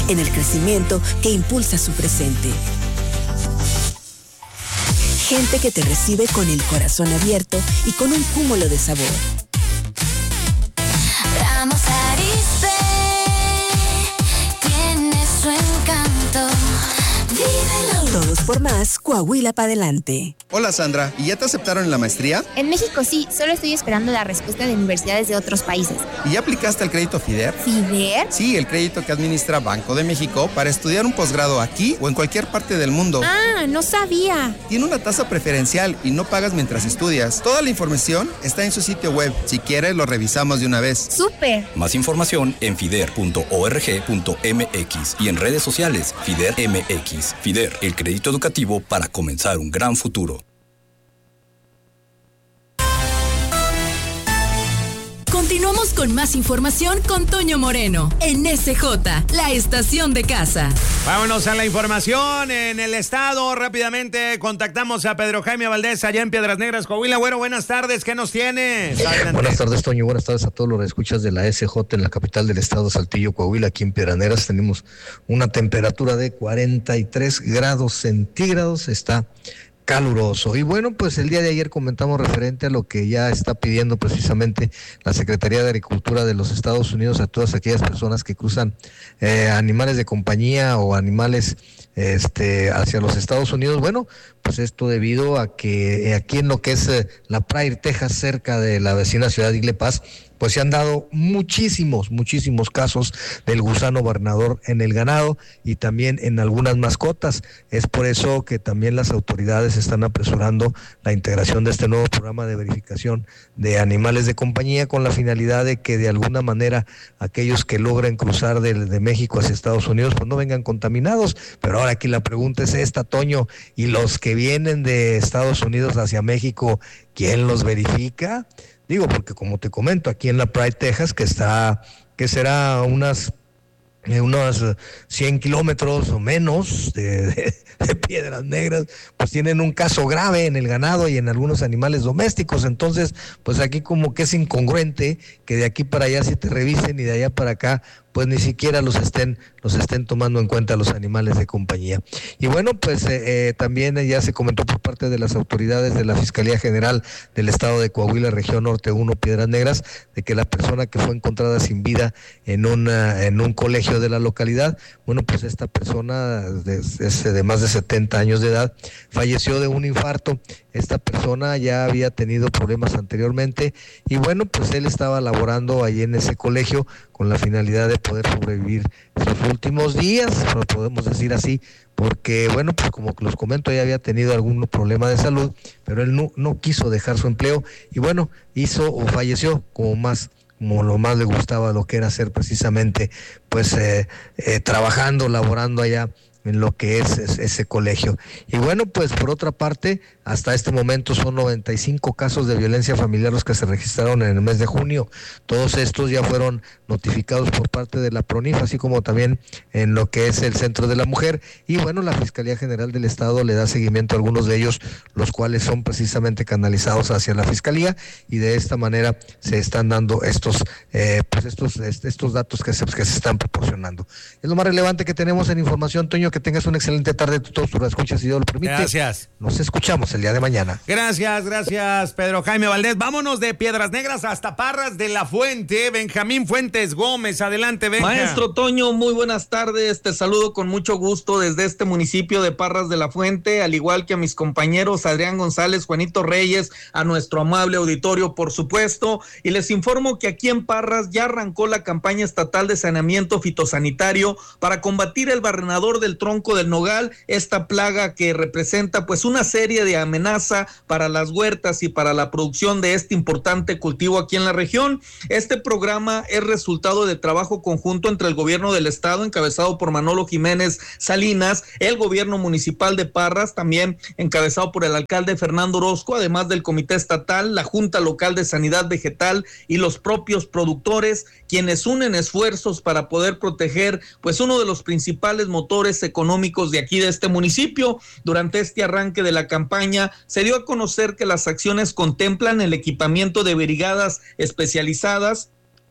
en el crecimiento que impulsa su presente. Gente que te recibe con el corazón abierto y con un cúmulo de sabor. Ramos Arizpe tiene su encanto. Vívelo. Todos por más, Coahuila para adelante. Hola Sandra, ¿y ya te aceptaron en la maestría? En México sí, solo estoy esperando la respuesta de universidades de otros países. ¿Y ya aplicaste al crédito FIDER? ¿FIDER? Sí, el crédito que administra Banco de México para estudiar un posgrado aquí o en cualquier parte del mundo. Ah, no sabía. Tiene una tasa preferencial y no pagas mientras estudias. Toda la información está en su sitio web. Si quieres, lo revisamos de una vez. ¡Súper! Más información en fider.org.mx y en redes sociales FIDER MX. FIDER, el crédito educativo para comenzar un gran futuro. Continuamos con más información con Toño Moreno en SJ, la estación de casa. Vámonos a la información en el estado. Rápidamente contactamos a Pedro Jaime Valdés allá en Piedras Negras, Coahuila. Güero, buenas tardes, ¿qué nos tienes? Adelante. Buenas tardes, Toño, buenas tardes a todos los escuchas de la SJ en la capital del estado, Saltillo, Coahuila. Aquí en Piedras Negras tenemos una temperatura de 43 grados centígrados, está caluroso. Y bueno, pues el día de ayer comentamos referente a lo que ya está pidiendo precisamente la Secretaría de Agricultura de los Estados Unidos a todas aquellas personas que cruzan animales de compañía o animales hacia los Estados Unidos. Bueno, pues esto debido a que aquí en lo que es la Prairie, Texas, cerca de la vecina ciudad de Igle Pass, pues se han dado muchísimos casos del gusano barrenador en el ganado y también en algunas mascotas. Es por eso que también las autoridades están apresurando la integración de este nuevo programa de verificación de animales de compañía con la finalidad de que de alguna manera aquellos que logren cruzar de México hacia Estados Unidos pues no vengan contaminados. Pero ahora aquí la pregunta es esta, Toño, ¿y los que vienen de Estados Unidos hacia México, quién los verifica? Digo, porque como te comento, aquí en la Prairie, Texas, que será unas 100 kilómetros o menos de Piedras Negras, pues tienen un caso grave en el ganado y en algunos animales domésticos. Entonces, pues aquí como que es incongruente que de aquí para allá sí te revisen y de allá para acá pues ni siquiera los estén tomando en cuenta los animales de compañía. Y bueno, pues también ya se comentó por parte de las autoridades de la Fiscalía General del Estado de Coahuila, Región Norte 1, Piedras Negras, de que la persona que fue encontrada sin vida en un colegio de la localidad, bueno, pues esta persona de más de 70 años de edad falleció de un infarto. Esta persona ya había tenido problemas anteriormente y bueno, pues él estaba laborando ahí en ese colegio con la finalidad de poder sobrevivir sus últimos días, lo podemos decir así, porque bueno, pues como los comento, ya había tenido algún problema de salud, pero él no quiso dejar su empleo y bueno, falleció como lo más le gustaba, lo que era hacer precisamente, pues trabajando, laborando allá en lo que es ese colegio. Y bueno, pues por otra parte, hasta este momento son 95 casos de violencia familiar los que se registraron en el mes de junio. Todos estos ya fueron notificados por parte de la PRONIF, así como también en lo que es el Centro de la Mujer. Y bueno, la Fiscalía General del Estado le da seguimiento a algunos de ellos, los cuales son precisamente canalizados hacia la Fiscalía, y de esta manera se están dando estos datos que se están proporcionando. Es lo más relevante que tenemos en información, Toño. Que tengas una excelente tarde, todos tus escuchas, si Dios lo permite. Gracias. Nos escuchamos el día de mañana. Gracias, Pedro Jaime Valdés. Vámonos de Piedras Negras hasta Parras de la Fuente. Benjamín Fuentes Gómez, adelante, Benja. Maestro Toño, muy buenas tardes. Te saludo con mucho gusto desde este municipio de Parras de la Fuente, al igual que a mis compañeros Adrián González, Juanito Reyes, a nuestro amable auditorio, por supuesto. Y les informo que aquí en Parras ya arrancó la campaña estatal de saneamiento fitosanitario para combatir el barrenador del tronco del nogal, esta plaga que representa pues una serie de amenaza para las huertas y para la producción de este importante cultivo aquí en la región. Este programa es resultado de trabajo conjunto entre el gobierno del estado, encabezado por Manolo Jiménez Salinas, el gobierno municipal de Parras, también encabezado por el alcalde Fernando Orozco, además del comité estatal, la Junta Local de Sanidad Vegetal y los propios productores, quienes unen esfuerzos para poder proteger pues uno de los principales motores económicos de aquí de este municipio. Durante este arranque de la campaña se dio a conocer que las acciones contemplan el equipamiento de brigadas especializadas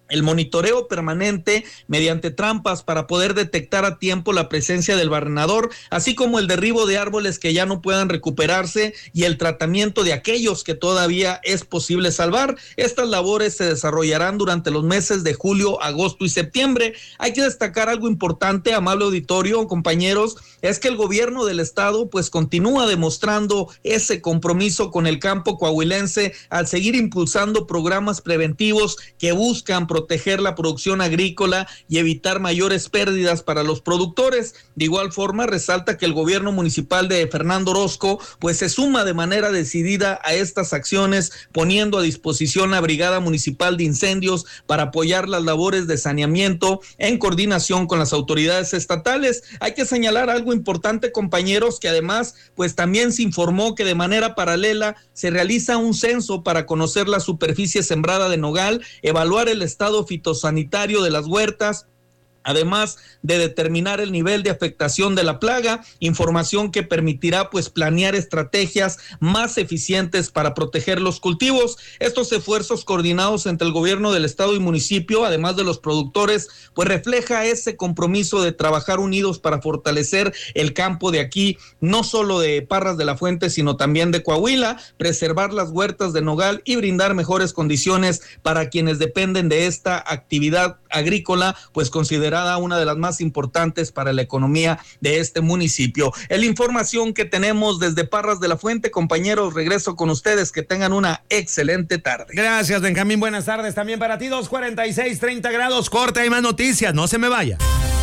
el monitoreo permanente mediante trampas para poder detectar a tiempo la presencia del barrenador, así como el derribo de árboles que ya no puedan recuperarse y el tratamiento de aquellos que todavía es posible salvar. Estas labores se desarrollarán durante los meses de julio, agosto y septiembre. Hay que destacar algo importante, amable auditorio, compañeros, es que el gobierno del estado pues continúa demostrando ese compromiso con el campo coahuilense al seguir impulsando programas preventivos que buscan proteger la producción agrícola y evitar mayores pérdidas para los productores. De igual forma, resalta que el gobierno municipal de Fernando Orozco pues se suma de manera decidida a estas acciones, poniendo a disposición la Brigada Municipal de Incendios para apoyar las labores de saneamiento en coordinación con las autoridades estatales. Hay que señalar algo importante, compañeros, que además pues también se informó que de manera paralela se realiza un censo para conocer la superficie sembrada de nogal, evaluar el estado fitosanitario de las huertas, además de determinar el nivel de afectación de la plaga, información que permitirá pues planear estrategias más eficientes para proteger los cultivos. Estos esfuerzos coordinados entre el gobierno del estado y municipio, además de los productores, pues refleja ese compromiso de trabajar unidos para fortalecer el campo de aquí, no solo de Parras de la Fuente, sino también de Coahuila, preservar las huertas de nogal y brindar mejores condiciones para quienes dependen de esta actividad agrícola, pues considerada una de las más importantes para la economía de este municipio. Es la información que tenemos desde Parras de la Fuente, compañeros. Regreso con ustedes, que tengan una excelente tarde. Gracias, Benjamín, buenas tardes también para ti. 2:46, 30 grados, corte, hay más noticias, no se me vaya.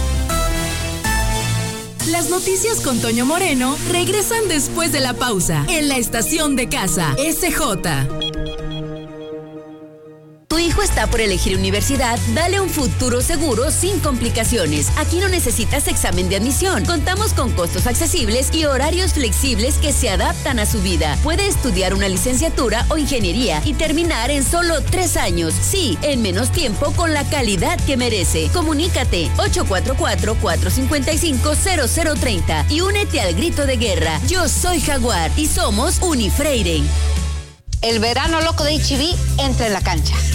Las noticias con Toño Moreno regresan después de la pausa en la estación de casa SJ. Tu hijo está por elegir universidad, dale un futuro seguro sin complicaciones. Aquí no necesitas examen de admisión. Contamos con costos accesibles y horarios flexibles que se adaptan a su vida. Puede estudiar una licenciatura o ingeniería y terminar en solo 3 años. Sí, en menos tiempo, con la calidad que merece. Comunícate 844-455-0030 y únete al grito de guerra. Yo soy Jaguar y somos Unifreire. El verano loco de HB entra en la cancha.